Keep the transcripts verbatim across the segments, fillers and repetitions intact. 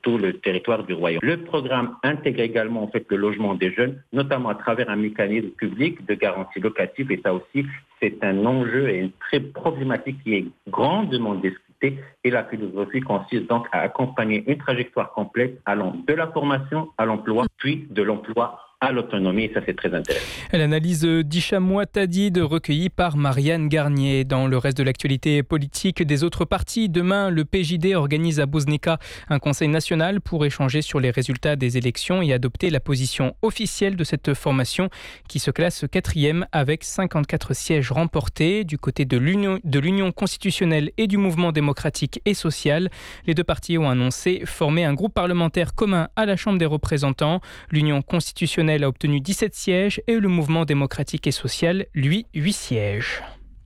tout le territoire du royaume. Le programme intègre également en fait le logement des jeunes, notamment à travers un mécanisme public de garantie locative, et ça aussi c'est un enjeu et une très problématique qui est grandement discutée, et la philosophie consiste donc à accompagner une trajectoire complète allant de la formation à l'emploi, puis de l'emploi à l'autonomie, et ça c'est très intéressant. L'analyse d'Hicham Mouatadid recueillie par Marianne Garnier. Dans le reste de l'actualité politique des autres partis, demain le P J D organise à Bouznika un conseil national pour échanger sur les résultats des élections et adopter la position officielle de cette formation qui se classe quatrième avec cinquante-quatre sièges remportés. Du côté de l'Union, de l'Union constitutionnelle et du mouvement démocratique et social, les deux partis ont annoncé former un groupe parlementaire commun à la Chambre des représentants. L'Union constitutionnelle a obtenu dix-sept sièges et le mouvement démocratique et social, lui, huit sièges.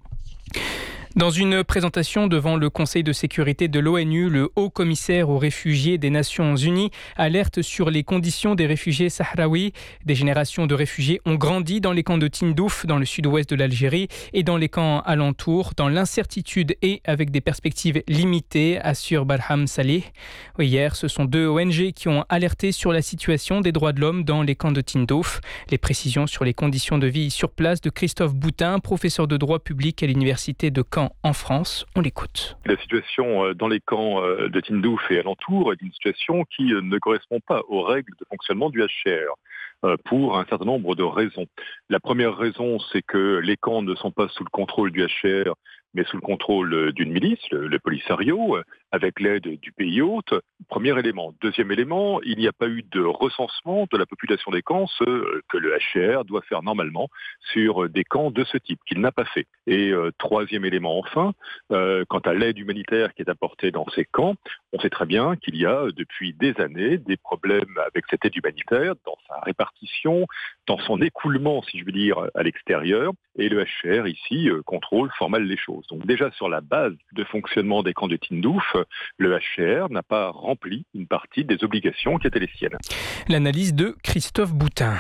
Dans une présentation devant le Conseil de sécurité de l'ONU, le haut-commissaire aux réfugiés des Nations Unies alerte sur les conditions des réfugiés sahraouis. Des générations de réfugiés ont grandi dans les camps de Tindouf, dans le sud-ouest de l'Algérie, et dans les camps alentours, dans l'incertitude et avec des perspectives limitées, assure Barham Salih. Hier, ce sont deux O N G qui ont alerté sur la situation des droits de l'homme dans les camps de Tindouf. Les précisions sur les conditions de vie sur place de Christophe Boutin, professeur de droit public à l'université de Caen en France. On l'écoute. La situation dans les camps de Tindouf et alentour est une situation qui ne correspond pas aux règles de fonctionnement du H C R pour un certain nombre de raisons. La première raison, c'est que les camps ne sont pas sous le contrôle du H C R, mais sous le contrôle d'une milice, le, le Polisario, avec l'aide du pays hôte. Premier élément. Deuxième élément, il n'y a pas eu de recensement de la population des camps, ce que le H C R doit faire normalement sur des camps de ce type, qu'il n'a pas fait. Et euh, troisième élément enfin, euh, quant à l'aide humanitaire qui est apportée dans ces camps, on sait très bien qu'il y a depuis des années des problèmes avec cette aide humanitaire, dans sa répartition, dans son écoulement, si je veux dire, à l'extérieur. Et le H C R ici euh, contrôle fort mal les choses. Donc déjà sur la base de fonctionnement des camps de Tindouf, le H C R n'a pas rempli une partie des obligations qui étaient les siennes. L'analyse de Christophe Boutin.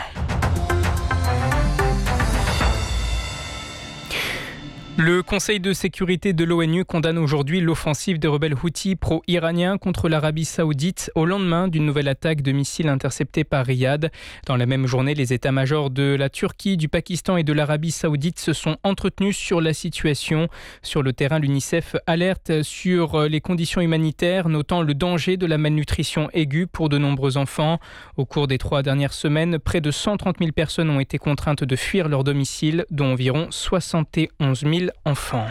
Le Conseil de sécurité de l'ONU condamne aujourd'hui l'offensive des rebelles houthis pro-iraniens contre l'Arabie saoudite au lendemain d'une nouvelle attaque de missiles interceptés par Riyad. Dans la même journée, les états-majors de la Turquie, du Pakistan et de l'Arabie saoudite se sont entretenus sur la situation. Sur le terrain, l'UNICEF alerte sur les conditions humanitaires, notant le danger de la malnutrition aiguë pour de nombreux enfants. Au cours des trois dernières semaines, près de cent trente mille personnes ont été contraintes de fuir leur domicile, dont environ soixante et onze mille enfants.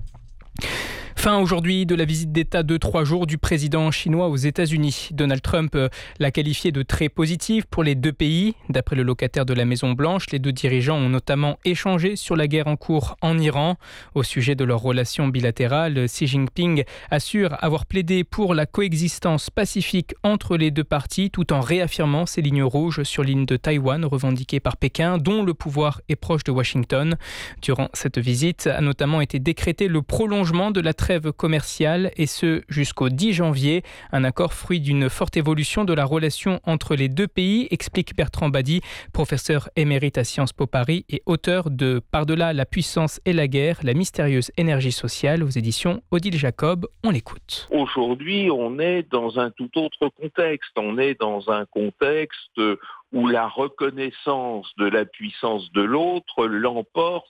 Fin aujourd'hui de la visite d'État de trois jours du président chinois aux États-Unis. Donald Trump l'a qualifiée de très positive pour les deux pays. D'après le locataire de la Maison-Blanche, les deux dirigeants ont notamment échangé sur la guerre en cours en Iran. Au sujet de leurs relations bilatérales, Xi Jinping assure avoir plaidé pour la coexistence pacifique entre les deux parties, tout en réaffirmant ses lignes rouges sur l'île de Taïwan revendiquée par Pékin, dont le pouvoir est proche de Washington. Durant cette visite a notamment été décrété le prolongement de la trêve commerciale, et ce jusqu'au dix janvier. Un accord fruit d'une forte évolution de la relation entre les deux pays, explique Bertrand Badi, professeur émérite à Sciences Po Paris et auteur de Par-delà la puissance et la guerre, la mystérieuse énergie sociale, aux éditions Odile Jacob. On l'écoute. Aujourd'hui, on est dans un tout autre contexte. On est dans un contexte où la reconnaissance de la puissance de l'autre l'emporte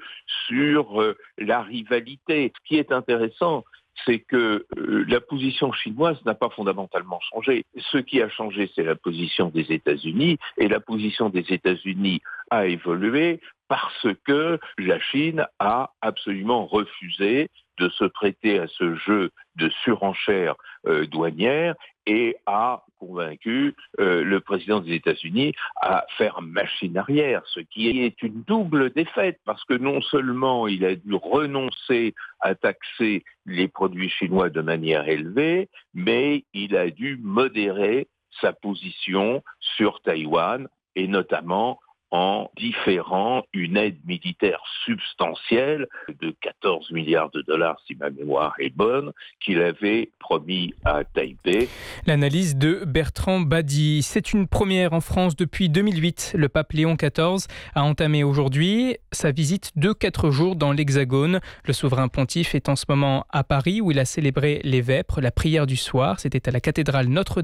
sur la rivalité. Ce qui est intéressant, c'est que la position chinoise n'a pas fondamentalement changé. Ce qui a changé, c'est la position des États-Unis, et la position des États-Unis a évolué parce que la Chine a absolument refusé de se prêter à ce jeu de surenchère euh, douanière et a convaincu euh, le président des États-Unis à faire machine arrière, ce qui est une double défaite, parce que non seulement il a dû renoncer à taxer les produits chinois de manière élevée, mais il a dû modérer sa position sur Taïwan, et notamment en différant une aide militaire substantielle de quatorze milliards de dollars, si ma mémoire est bonne, qu'il avait promis à Taipei. L'analyse de Bertrand Badi. C'est une première en France depuis deux mille huit. Le pape Léon quatorze a entamé aujourd'hui sa visite de quatre jours dans l'Hexagone. Le souverain pontife est en ce moment à Paris, où il a célébré les vêpres, la prière du soir. C'était à la cathédrale Notre-Dame